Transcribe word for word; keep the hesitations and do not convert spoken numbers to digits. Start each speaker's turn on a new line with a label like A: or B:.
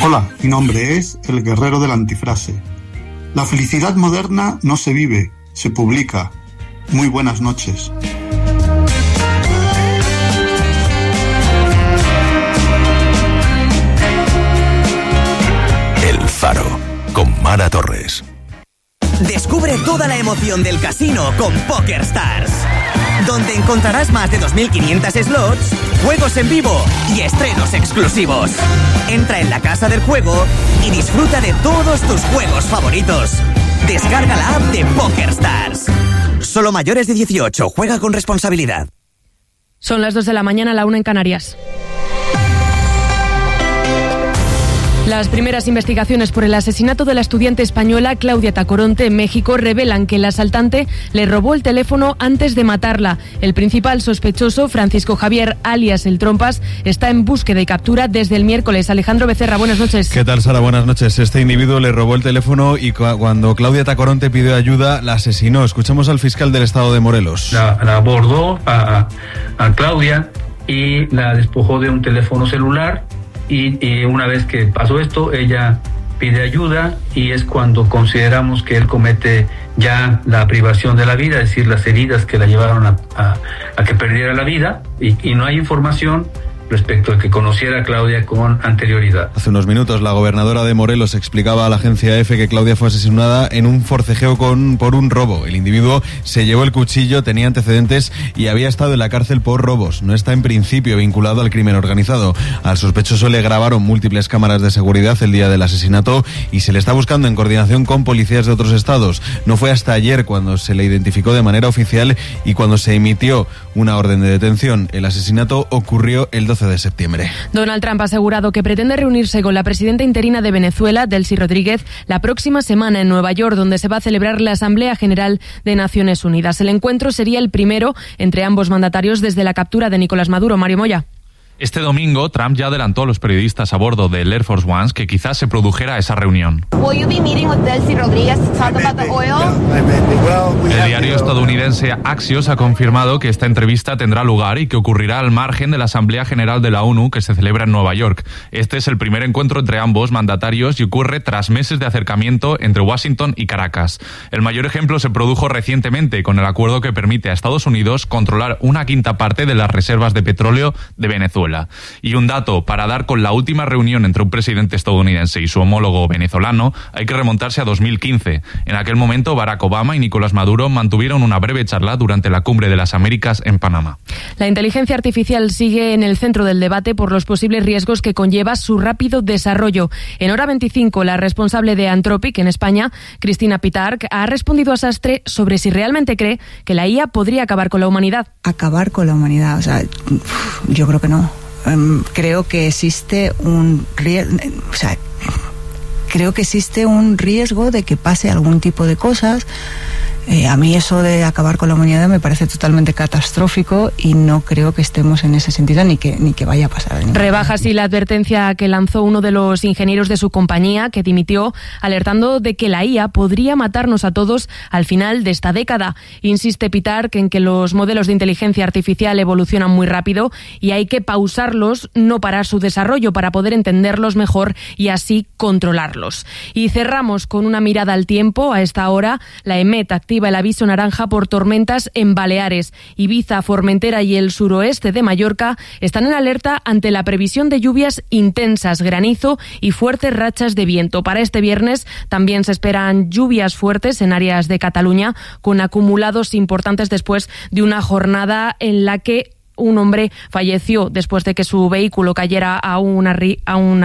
A: Hola, mi nombre es El Guerrero de la Antifrase. La felicidad moderna no se vive, se publica. Muy buenas noches.
B: El Faro, con Mara Torres.
C: Descubre toda la emoción del casino con PokerStars, donde encontrarás más de dos mil quinientos slots, juegos en vivo y estrenos exclusivos. Entra en la casa del juego y disfruta de todos tus juegos favoritos. Descarga la app de PokerStars. Solo mayores de dieciocho, juega con responsabilidad.
D: Son las dos de la mañana, la una en Canarias. Las primeras investigaciones por el asesinato de la estudiante española Claudia Tacoronte en México revelan que el asaltante le robó el teléfono antes de matarla. El principal sospechoso, Francisco Javier, alias El Trompas, está en búsqueda y captura desde el miércoles. Alejandro Becerra, buenas noches.
E: ¿Qué tal, Sara? Buenas noches. Este individuo le robó el teléfono y cu- cuando Claudia Tacoronte pidió ayuda, la asesinó. Escuchamos al fiscal del estado de Morelos.
F: La, la abordó a, a Claudia y la despojó de un teléfono celular. Y, y una vez que pasó esto, ella pide ayuda y es cuando consideramos que él comete ya la privación de la vida, es decir, las heridas que la llevaron a, a, a que perdiera la vida, y, y no hay información respecto a que conociera a Claudia con anterioridad.
E: Hace unos minutos la gobernadora de Morelos explicaba a la agencia EFE que Claudia fue asesinada en un forcejeo con, por un robo. El individuo se llevó el cuchillo, tenía antecedentes y había estado en la cárcel por robos. No está en principio vinculado al crimen organizado. Al sospechoso le grabaron múltiples cámaras de seguridad el día del asesinato y se le está buscando en coordinación con policías de otros estados. No fue hasta ayer cuando se le identificó de manera oficial y cuando se emitió una orden de detención. El asesinato ocurrió el doce de septiembre.
D: Donald Trump ha asegurado que pretende reunirse con la presidenta interina de Venezuela, Delcy Rodríguez, la próxima semana en Nueva York, donde se va a celebrar la Asamblea General de Naciones Unidas. El encuentro sería el primero entre ambos mandatarios desde la captura de Nicolás Maduro. Mario Moya.
G: Este domingo, Trump ya adelantó a los periodistas a bordo del Air Force One que quizás se produjera esa reunión. El diario estadounidense Axios ha confirmado que esta entrevista tendrá lugar y que ocurrirá al margen de la Asamblea General de la ONU que se celebra en Nueva York. Este es el primer encuentro entre ambos mandatarios y ocurre tras meses de acercamiento entre Washington y Caracas. El mayor ejemplo se produjo recientemente con el acuerdo que permite a Estados Unidos controlar una quinta parte de las reservas de petróleo de Venezuela. Y un dato, para dar con la última reunión entre un presidente estadounidense y su homólogo venezolano, hay que remontarse a dos mil quince. En aquel momento, Barack Obama y Nicolás Maduro mantuvieron una breve charla durante la Cumbre de las Américas en Panamá.
D: La inteligencia artificial sigue en el centro del debate por los posibles riesgos que conlleva su rápido desarrollo. En Hora veinticinco, la responsable de Anthropic en España, Cristina Pitarch, ha respondido a Sastre sobre si realmente cree que la I A podría acabar con la humanidad.
H: Acabar con la humanidad, o sea, yo creo que no. Um, creo que existe un riesgo, o sea, creo que existe un riesgo de que pase algún tipo de cosas. Eh, a mí eso de acabar con la humanidad me parece totalmente catastrófico y no creo que estemos en ese sentido ni que ni que vaya a pasar.
D: Rebaja así la advertencia que lanzó uno de los ingenieros de su compañía, que dimitió, alertando de que la I A podría matarnos a todos al final de esta década. Insiste Pitarch en que los modelos de inteligencia artificial evolucionan muy rápido y hay que pausarlos, no parar su desarrollo, para poder entenderlos mejor y así controlarlos. Y cerramos con una mirada al tiempo. A esta hora, la EMET activa el aviso naranja por tormentas en Baleares. Ibiza, Formentera y el suroeste de Mallorca están en alerta ante la previsión de lluvias intensas, granizo y fuertes rachas de viento. Para este viernes también se esperan lluvias fuertes en áreas de Cataluña, con acumulados importantes después de una jornada en la que un hombre falleció después de que su vehículo cayera a una, a una